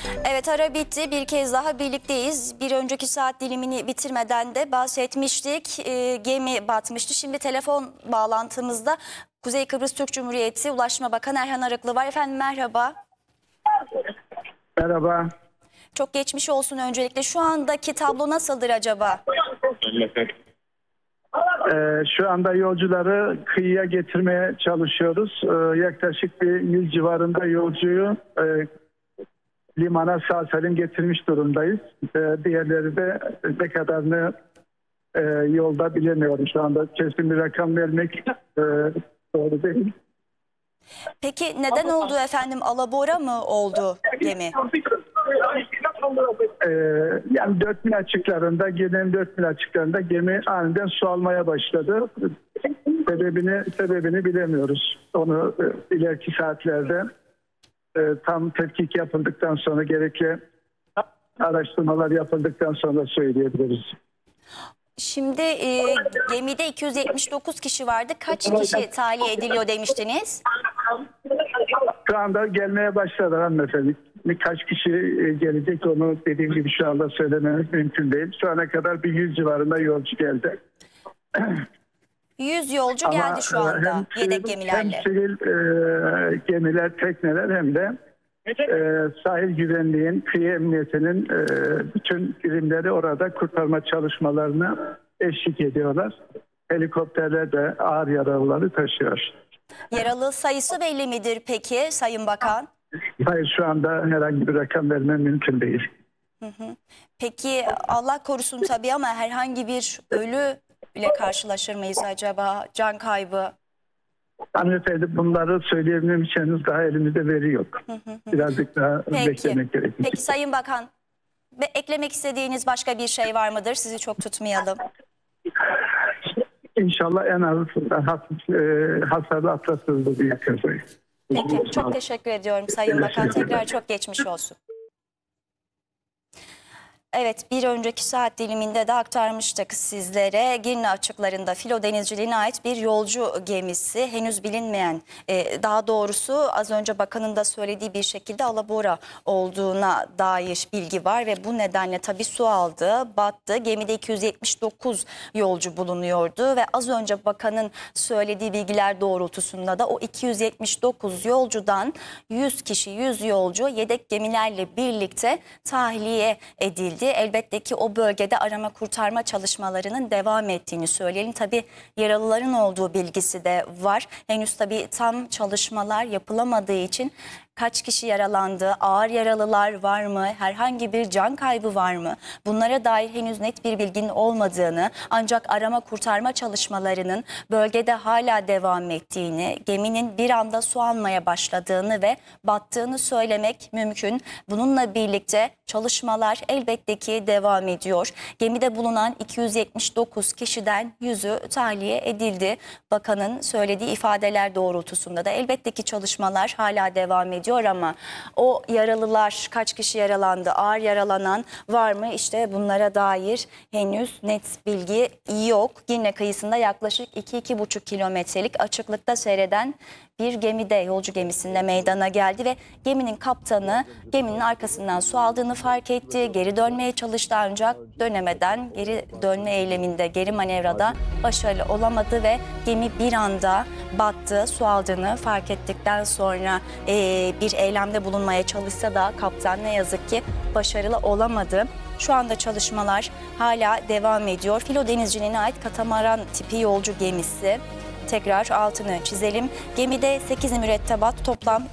Evet, ara bitti. Bir kez daha birlikteyiz. Bir önceki saat dilimini bitirmeden de bahsetmiştik. Gemi batmıştı. Şimdi telefon bağlantımızda Kuzey Kıbrıs Türk Cumhuriyeti Ulaşma Bakanı Erhan Arıklı var. Efendim merhaba. Merhaba. Çok geçmiş olsun öncelikle. Şu andaki tablo nasıldır acaba? Şu anda yolcuları kıyıya getirmeye çalışıyoruz. Yaklaşık bir 100 civarında yolcuyu limana sağ salim getirmiş durumdayız. Diğerleri de ne kadarını yolda bilemiyorum. Şu anda kesin bir rakam vermek doğru değil. Peki neden oldu efendim? Alabora mı oldu gemi? Yani 4 mil açıklarında, gelen 4 mil açıklarında gemi aniden su almaya başladı. Sebebini bilemiyoruz. Onu ileriki saatlerde tam tetkik yapıldıktan sonra, gerekli araştırmalar yapıldıktan sonra söyleyebiliriz. Şimdi gemide 279 kişi vardı. Kaç kişi tahliye ediliyor demiştiniz? Şu anda gelmeye başladı hanımefendi. Birkaç kişi gelecek, onu dediğim gibi şu anda söylememiz mümkün değil. Şu ana kadar bir 100 civarında yolcu geldi. 100 yolcu geldi şu anda yedek gemilerle. Hem sivil gemiler, tekneler hem de sahil güvenliğin, kıyı emniyetinin bütün birimleri orada kurtarma çalışmalarına eşlik ediyorlar. Helikopterler de ağır yaralıları taşıyor. Yaralı sayısı belli midir peki Sayın Bakan? Hayır, şu anda herhangi bir rakam vermem mümkün değil. Peki Allah korusun tabii ama herhangi bir ölü ile karşılaşır mıyız acaba? Can kaybı? Hanımefendi, bunları söyleyebilmemiz daha elimizde veri yok. Birazcık daha beklemek gerekir. Peki Sayın Bakan, eklemek istediğiniz başka bir şey var mıdır? Sizi çok tutmayalım. İnşallah en az hasarlı atlatıldı diye kazayı. Peki, çok teşekkür ediyorum Sayın Bakan. Tekrar çok geçmiş olsun. Evet, bir önceki saat diliminde de aktarmıştık sizlere. Girne açıklarında filo denizciliğine ait bir yolcu gemisi henüz bilinmeyen, daha doğrusu az önce bakanın da söylediği bir şekilde alabora olduğuna dair bilgi var ve bu nedenle tabii su aldı, battı. Gemide 279 yolcu bulunuyordu ve az önce bakanın söylediği bilgiler doğrultusunda da o 279 yolcudan 100 kişi, 100 yolcu yedek gemilerle birlikte tahliye edildi. Elbette ki o bölgede arama kurtarma çalışmalarının devam ettiğini söyleyelim. Tabii yaralıların olduğu bilgisi de var. Henüz tabii tam çalışmalar yapılamadığı için kaç kişi yaralandı, ağır yaralılar var mı, herhangi bir can kaybı var mı? Bunlara dair henüz net bir bilginin olmadığını, ancak arama kurtarma çalışmalarının bölgede hala devam ettiğini, geminin bir anda su almaya başladığını ve battığını söylemek mümkün. Bununla birlikte çalışmalar elbette ki devam ediyor. Gemide bulunan 279 kişiden 100'ü tahliye edildi. Bakanın söylediği ifadeler doğrultusunda da elbette ki çalışmalar hala devam ediyor ama o yaralılar, kaç kişi yaralandı, ağır yaralanan var mı? İşte bunlara dair henüz net bilgi yok. Girne kıyısında yaklaşık 2-2,5 kilometrelik açıklıkta seyreden bir gemide, yolcu gemisinde meydana geldi ve geminin kaptanı geminin arkasından su aldığını fark etti. Geri dönmeye çalıştı ancak dönemeden geri dönme eyleminde, geri manevrada başarılı olamadı ve gemi bir anda battı. Su aldığını fark ettikten sonra bir eylemde bulunmaya çalışsa da kaptan ne yazık ki başarılı olamadı. Şu anda çalışmalar hala devam ediyor. Filo denizciliğine ait katamaran tipi yolcu gemisi. Tekrar altını çizelim. Gemide 8 mürettebat, toplam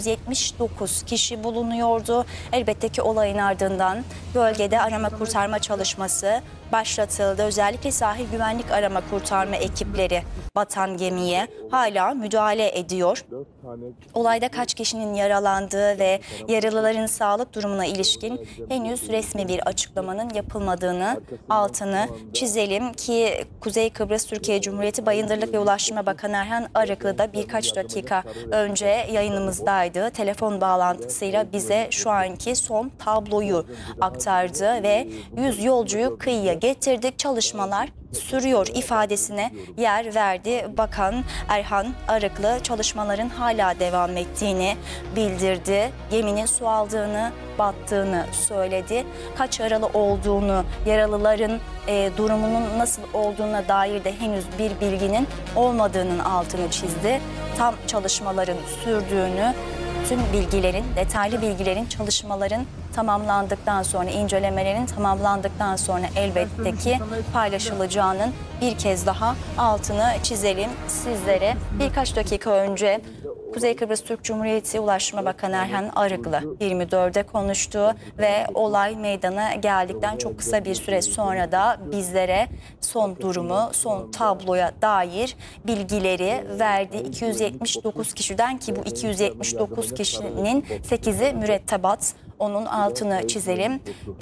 279 kişi bulunuyordu. Elbette ki olayın ardından bölgede arama kurtarma çalışması başlatıldı. Özellikle sahil güvenlik arama kurtarma ekipleri batan gemiye hala müdahale ediyor. Olayda kaç kişinin yaralandığı ve yaralıların sağlık durumuna ilişkin henüz resmi bir açıklamanın yapılmadığını altını çizelim ki Kuzey Kıbrıs Türkiye Cumhuriyeti Bayındırlık ve Ulaşma Bakanı Erhan Arıklı da birkaç dakika önce yayınımızdaydı. Telefon bağlantısıyla bize şu anki son tabloyu aktardı ve 100 yolcuyu kıyıya getirdik. Çalışmalar sürüyor ifadesine yer verdi. Bakan Erhan Arıklı çalışmaların hala devam ettiğini bildirdi. Geminin su aldığını, battığını söyledi. Kaç yaralı olduğunu, yaralıların durumunun nasıl olduğuna dair de henüz bir bilginin olmadığının altını çizdi. Tam çalışmaların sürdüğünü, tüm bilgilerin, detaylı bilgilerin, çalışmaların tamamlandıktan sonra, incelemelerin tamamlandıktan sonra elbette ki paylaşılacağının bir kez daha altını çizelim sizlere. Birkaç dakika önce Kuzey Kıbrıs Türk Cumhuriyeti Ulaştırma Bakanı Erhan Arıklı 24'de konuştu ve olay meydana geldikten çok kısa bir süre sonra da bizlere son durumu, son tabloya dair bilgileri verdi. 279 kişiden, ki bu 279 kişinin 8'i mürettebat. Onun altını çizelim.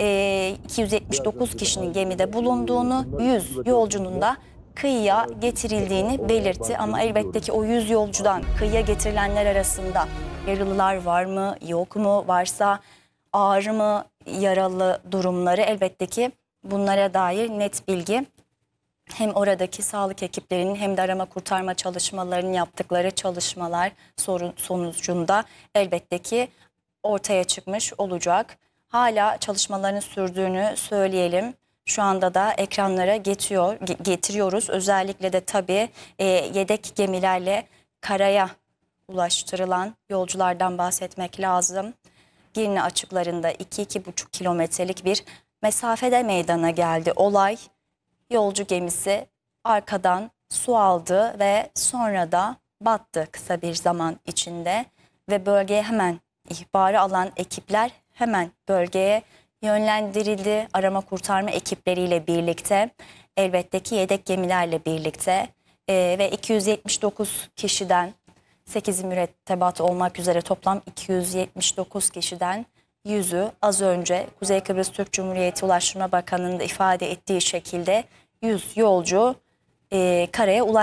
279 kişinin gemide bulunduğunu, 100 yolcunun da kıyıya getirildiğini belirtti. Ama elbette ki o 100 yolcudan kıyıya getirilenler arasında yaralılar var mı, yok mu, varsa ağır mı yaralı durumları, elbette ki bunlara dair net bilgi hem oradaki sağlık ekiplerinin hem de arama kurtarma çalışmalarının yaptıkları çalışmalar sonucunda elbette ki ortaya çıkmış olacak. Hala çalışmaların sürdüğünü söyleyelim. Şu anda da ekranlara getiriyoruz. Özellikle de tabii yedek gemilerle karaya ulaştırılan yolculardan bahsetmek lazım. Girne açıklarında 2-2,5 kilometrelik bir mesafede meydana geldi olay. Yolcu gemisi arkadan su aldı ve sonra da battı kısa bir zaman içinde ve bölgeye hemen ihbarı alan ekipler hemen bölgeye yönlendirildi. Arama kurtarma ekipleriyle birlikte, elbette ki yedek gemilerle birlikte ve 279 kişiden 8 mürettebat olmak üzere toplam 279 kişiden 100'ü az önce Kuzey Kıbrıs Türk Cumhuriyeti Ulaştırma Bakanı'nın da ifade ettiği şekilde 100 yolcu karaya ulaştı.